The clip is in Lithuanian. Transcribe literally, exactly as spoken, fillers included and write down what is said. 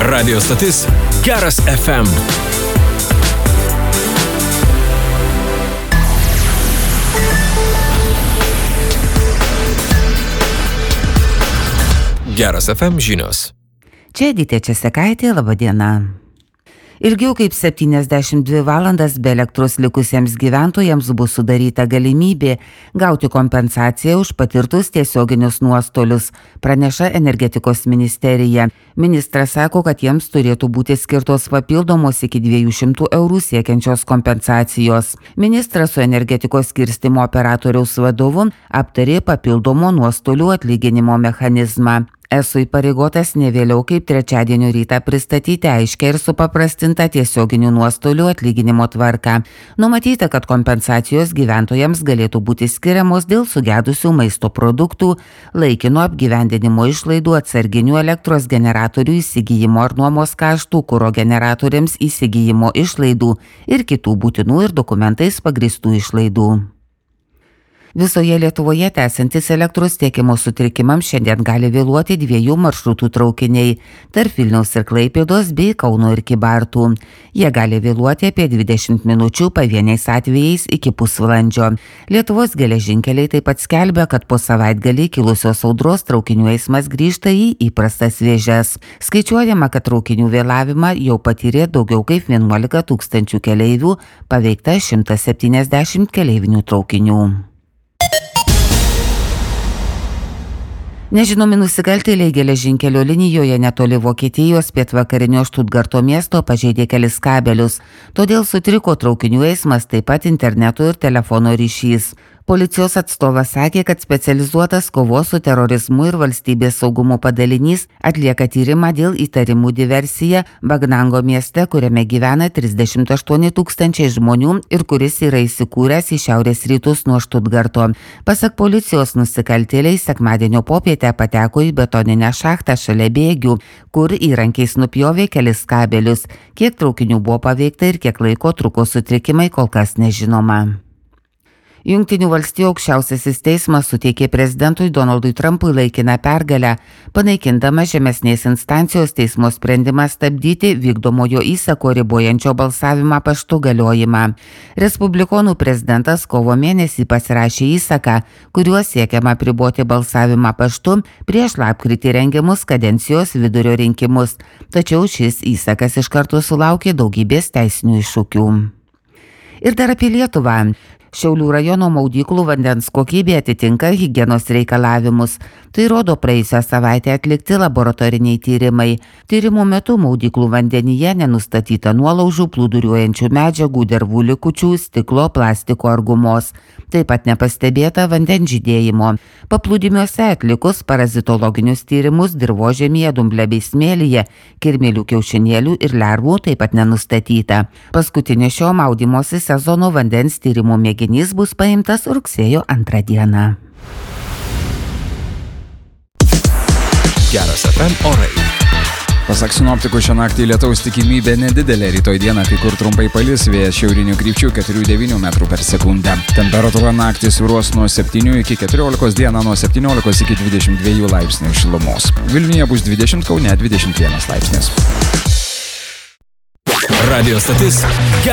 Radio stotis Geras F M. Geras F M žinios. Čia Editė Česekaitė, laba diena. Ilgiau kaip septyniasdešimt dvi valandas be elektros likusiems gyventojams bus sudaryta galimybė gauti kompensaciją už patirtus tiesioginius nuostolius, praneša Energetikos ministerija. Ministras sako, kad jiems turėtų būti skirtos papildomos iki dviejų šimtų eurų siekiančios kompensacijos. Ministras su energetikos skirstymo operatoriaus vadovu aptarė papildomo nuostolių atlyginimo mechanizmą. Esu įpareigotas ne vėliau kaip trečiadienio rytą pristatyti aiškią ir supaprastintą tiesioginių nuostolių atlyginimo tvarką. Numatyta, kad kompensacijos gyventojams galėtų būti skiriamos dėl sugedusių maisto produktų, laikino apgyvendinimo išlaidų, atsarginių elektros generatorių įsigijimo ar nuomos kaštų, kuro generatoriams įsigijimo išlaidų ir kitų būtinų ir dokumentais pagristų išlaidų. Visoje Lietuvoje tęsiantis elektros tiekimo sutrikimams šiandien gali vėluoti dviejų maršrutų traukiniai tarp Vilniaus ir Klaipėdos bei Kauno ir Kybartų. Jie gali vėluoti apie dvidešimt minučių, pavieniais atvejais iki pusvalandžio. Lietuvos geležinkeliai taip pat skelbia, kad po savaitgalį kilusios audros traukinių eismas grįžta į įprastas vėžes. Skaičiuojama, kad traukinių vėlavimą jau patyrė daugiau kaip vienuolika tūkstančių keleivių, paveikta šimtas septyniasdešimt keleivinių traukinių. Nežinomi nusikaltėliai geležinkelio linijoje netoli Vokietijos pietvakarinio Štutgarto miesto pažeidė kelis kabelius, todėl sutriko traukinių eismas, taip pat interneto ir telefono ryšys. Policijos atstovas sakė, kad specializuotas kovos su terorizmu ir valstybės saugumo padalinys atlieka tyrimą dėl įtarimų diversiją Bagnango mieste, kuriame gyvena trisdešimt aštuoni tūkstančiai žmonių ir kuris yra įsikūręs į šiaurės rytus nuo Štutgarto. Pasak policijos, nusikaltėliai sekmadienio popietę pateko į betoninę šachtą šalia bėgių, kur įrankiais nupjovė kelis kabelius. Kiek traukinių buvo paveikta ir kiek laiko truko sutrikimai, kol kas nežinoma. Jungtinių valstijų aukščiausiasis teismas suteikė prezidentui Donaldui Trumpui laikiną pergalę, panaikindama žemesnės instancijos teismo sprendimą stabdyti vykdomojo įsako ribojančio balsavimą paštu galiojimą. Respublikonų prezidentas kovo mėnesį pasirašė įsaką, kuriuo siekiama apriboti balsavimą paštu prieš lapkritį rengiamus kadencijos vidurio rinkimus, tačiau šis įsakas iš karto sulaukė daugybės teisinių iššūkių. Ir dar apie Lietuvą. Šiaulių rajono maudyklų vandens kokybė atitinka higienos reikalavimus. Tai rodo praėjusią savaitę atlikti laboratoriniai tyrimai. Tyrimų metu maudyklų vandenyje nenustatyta nuolaužų, plūduriuojančių medžiagų, dervų likučių, stiklo, plastiko ar gumos. Taip pat nepastebėta vandens žydėjimo. Paplūdimiuose atlikus parazitologinius tyrimus dirvožemyje, dumble bei smėlyje, kirmėlių kiaušinėlių ir lervų taip pat nenustatyta. Paskutinė šio maudymosi sezono vandens tyrimų mėginys bus paimtas rugsėjo antrą dieną. Geras F M orai. Pasak sinoptikų, šią naktį lietaus tikimybė nedidelė, rytoj dieną kai kur trumpai palis, vėjas šiaurinių krypčių keturių devynių metrų per sekundę. Temperatūra naktį svyruos nuo septynių iki keturiolikos, dieną nuo septyniolikos iki dvidešimt dviejų laipsnių šilumos. Vilniuje bus dvidešimt, Kaune dvidešimt vienas laipsnis. Radio stotis